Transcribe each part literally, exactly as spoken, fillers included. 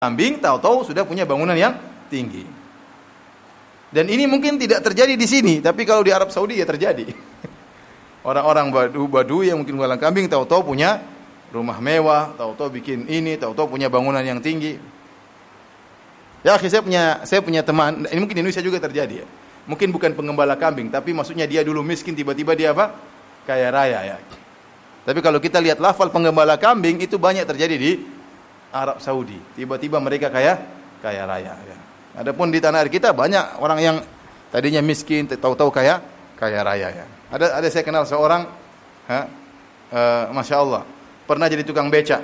kambing, tahu-tahu sudah punya bangunan yang tinggi. Dan ini mungkin tidak terjadi di sini, tapi kalau di Arab Saudi ya terjadi. Orang-orang Badu yang mungkin jualan kambing, tahu-tahu punya rumah mewah, tahu-tahu bikin ini, tahu-tahu punya bangunan yang tinggi. Ya, saya punya saya punya teman, ini mungkin di Indonesia juga terjadi ya. Mungkin bukan pengembala kambing, tapi maksudnya dia dulu miskin, tiba-tiba dia apa? Kaya raya ya. Tapi kalau kita lihat lafal penggembala kambing itu banyak terjadi di Arab Saudi. Tiba-tiba mereka kaya kaya raya ya. Adapun di tanah air kita banyak orang yang tadinya miskin, tahu-tahu kaya kaya raya ya. Ada ada saya kenal seorang, ha, uh, masya Allah, pernah jadi tukang beca,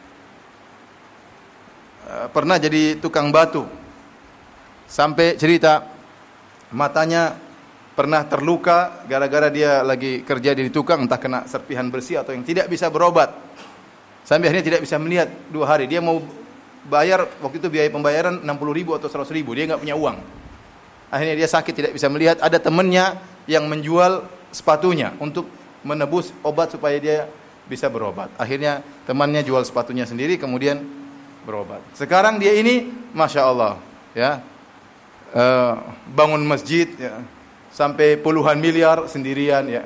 uh, pernah jadi tukang batu, sampai cerita matanya pernah terluka gara-gara dia lagi kerja di tukang, entah kena serpihan bersih atau yang tidak bisa berobat. Sampai akhirnya tidak bisa melihat dua hari. Dia mau bayar, waktu itu biaya pembayaran enam puluh ribu atau seratus ribu. Dia nggak punya uang. Akhirnya dia sakit, tidak bisa melihat. Ada temannya yang menjual sepatunya untuk menebus obat supaya dia bisa berobat. Akhirnya temannya jual sepatunya sendiri, kemudian berobat. Sekarang dia ini, masya Allah, ya, uh, bangun masjid, ya, sampai puluhan miliar sendirian, ya.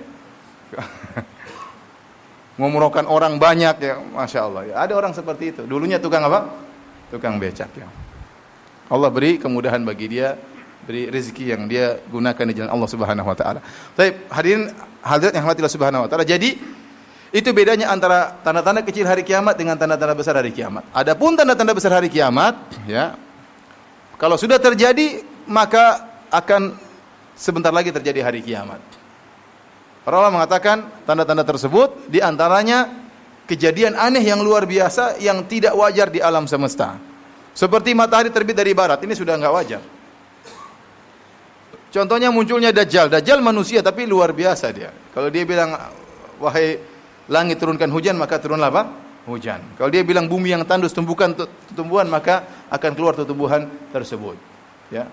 Ngumrohkan orang banyak, ya, masya Allah. Ya. Ada orang seperti itu. Dulunya tukang apa? Tukang becak. Ya. Allah beri kemudahan bagi dia, beri rezeki yang dia gunakan di jalan Allah Subhanahu Wa Taala. Baik, hadirin hadirat yang dirahmati Allah Subhanahu Wa Taala. Jadi itu bedanya antara tanda-tanda kecil hari kiamat dengan tanda-tanda besar hari kiamat. Adapun tanda-tanda besar hari kiamat, ya, kalau sudah terjadi maka akan sebentar lagi terjadi hari kiamat. Para ulama mengatakan tanda-tanda tersebut di antaranya kejadian aneh yang luar biasa yang tidak wajar di alam semesta. Seperti matahari terbit dari barat, ini sudah enggak wajar. Contohnya munculnya Dajjal. Dajjal manusia tapi luar biasa dia. Kalau dia bilang wahai langit turunkan hujan, maka turunlah apa? Hujan. Kalau dia bilang bumi yang tandus tumbuhkan tumbuhan, maka akan keluar tumbuhan tersebut. Ya.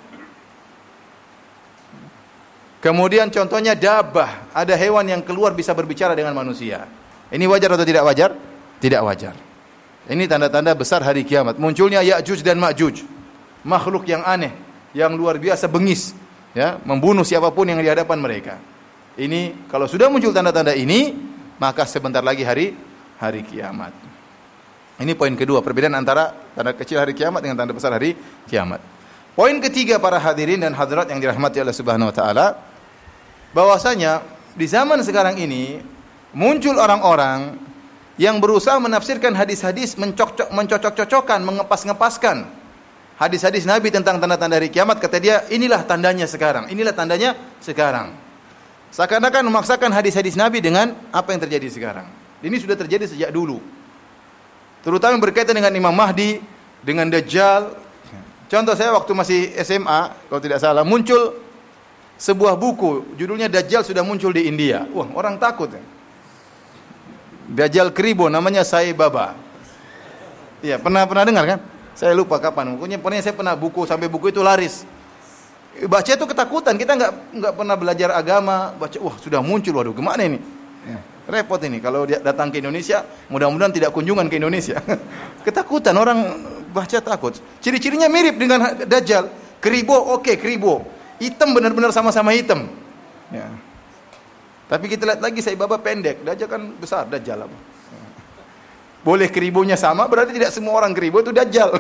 Kemudian contohnya dabah, ada hewan yang keluar bisa berbicara dengan manusia. Ini wajar atau tidak wajar? Tidak wajar. Ini tanda-tanda besar hari kiamat. Munculnya Ya'juj dan Ma'juj, makhluk yang aneh, yang luar biasa bengis, ya, membunuh siapapun yang di hadapan mereka. Ini kalau sudah muncul tanda-tanda ini, maka sebentar lagi hari hari kiamat. Ini poin kedua, perbedaan antara tanda kecil hari kiamat dengan tanda besar hari kiamat. Poin ketiga para hadirin dan hadirat yang dirahmati Allah Subhanahu Wa Taala, bahwasanya di zaman sekarang ini muncul orang-orang yang berusaha menafsirkan hadis-hadis, mencocok, mencocok-cocokkan, mengepas-ngepaskan hadis-hadis Nabi tentang tanda-tanda hari kiamat. Kata dia, inilah tandanya sekarang, inilah tandanya sekarang. Seakan-akan memaksakan hadis-hadis Nabi dengan apa yang terjadi sekarang. Ini sudah terjadi sejak dulu, terutama berkaitan dengan Imam Mahdi, dengan Dajjal. Contoh saya waktu masih S M A, kalau tidak salah, muncul sebuah buku, judulnya Dajjal sudah muncul di India. Wah, orang takut. Dajjal Kribo, namanya Sai Baba. Iya, pernah pernah dengar kan? Saya lupa kapan. Pokoknya, pokoknya saya pernah buku, sampai buku itu laris. Baca itu ketakutan, kita nggak nggak pernah belajar agama. Baca, wah sudah muncul, waduh gimana ini? Ya, repot ini. Kalau dia datang ke Indonesia, mudah-mudahan tidak kunjungan ke Indonesia. Ketakutan, orang baca takut. Ciri-cirinya mirip dengan Dajjal. Kribo, oke, okay, Kribo. Hitam, benar-benar sama-sama hitam. Ya. Tapi kita lihat lagi, Sai Baba pendek. Dajjal kan besar, Dajjal apa? Ya. Boleh Kribonya sama, berarti tidak semua orang Kribo itu Dajjal.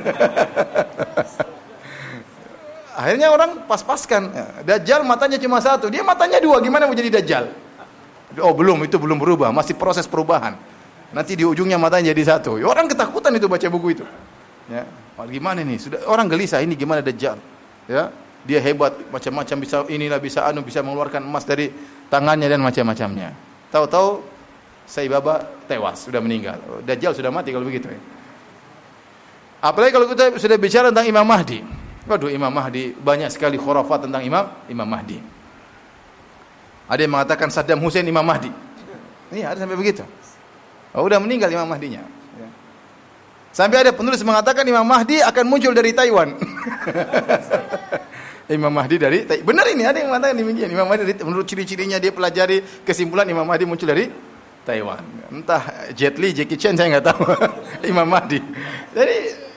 Akhirnya orang pas-paskan. Ya. Dajjal matanya cuma satu, dia matanya dua, gimana mau jadi Dajjal? Oh belum, itu belum berubah, masih proses perubahan. Nanti di ujungnya matanya jadi satu. Ya, orang ketakutan itu baca buku itu. Ya, oh, gimana nih? Sudah orang gelisah, ini gimana Dajjal? Ya. Dia hebat, macam-macam, bisa inilah, bisa anu, bisa mengeluarkan emas dari tangannya dan macam-macamnya. Tahu-tahu Sai Baba tewas, sudah meninggal. Dajjal sudah mati kalau begitu ya. Apalagi kalau kita sudah bicara tentang Imam Mahdi. Waduh, Imam Mahdi, banyak sekali khurafat tentang Imam Imam Mahdi. Ada yang mengatakan Saddam Hussein Imam Mahdi. Iya, ada sampai begitu. Oh, udah meninggal Imam Mahdinya. Ya. Sampai ada penulis mengatakan Imam Mahdi akan muncul dari Taiwan. Imam Mahdi dari Taiwan. Benar ini, ada yang mengatakan demikian. Imam Mahdi dari, menurut ciri-cirinya dia pelajari, kesimpulan Imam Mahdi muncul dari Taiwan. Entah Jet Li, Jackie Chan, saya nggak tahu. Imam Mahdi. Jadi